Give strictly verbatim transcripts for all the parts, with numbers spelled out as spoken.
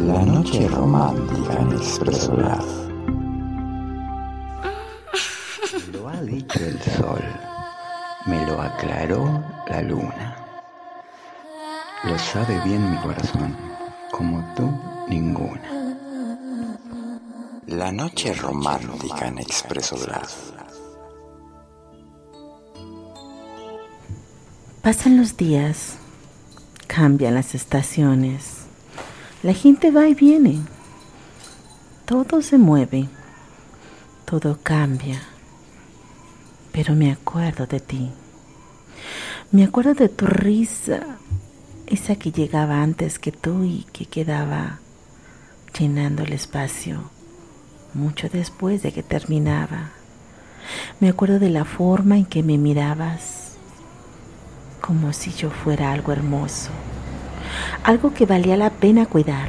La noche romántica en Expreso Lab. Me lo ha dicho el sol, me lo aclaró la luna. Lo sabe bien mi corazón, como tú ninguna. La noche romántica en Expreso Lab. Pasan los días, cambian las estaciones, la gente va y viene, todo se mueve, todo cambia, pero me acuerdo de ti, me acuerdo de tu risa, esa que llegaba antes que tú y que quedaba llenando el espacio mucho después de que terminaba. Me acuerdo de la forma en que me mirabas, como si yo fuera algo hermoso, algo que valía la pena cuidar.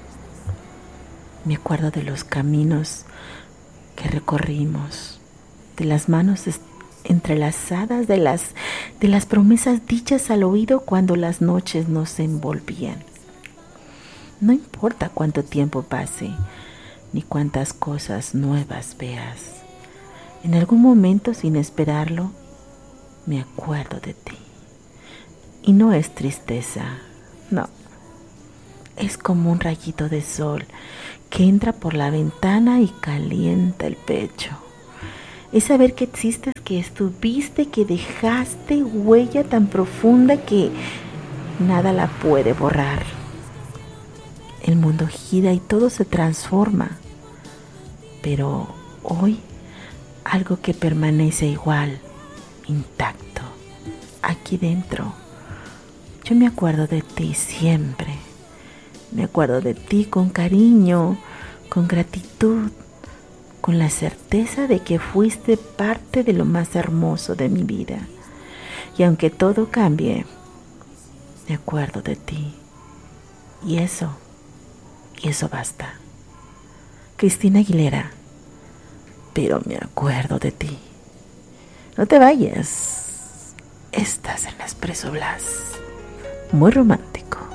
Me acuerdo de los caminos que recorrimos, de las manos entrelazadas, de las, de las promesas dichas al oído cuando las noches nos envolvían. No importa cuánto tiempo pase, ni cuántas cosas nuevas veas, en algún momento sin esperarlo, me acuerdo de ti. Y no es tristeza, no. Es como un rayito de sol que entra por la ventana y calienta el pecho. Es saber que existes, que estuviste, que dejaste huella tan profunda que nada la puede borrar. El mundo gira y todo se transforma, pero hoy algo que permanece igual, intacto, aquí dentro. Yo me acuerdo de ti siempre, me acuerdo de ti con cariño, con gratitud, con la certeza de que fuiste parte de lo más hermoso de mi vida. Y aunque todo cambie, me acuerdo de ti. Y eso, y eso basta. Cristina Aguilera, pero me acuerdo de ti. No te vayas, estás en Expreso Blas. Muy romántico.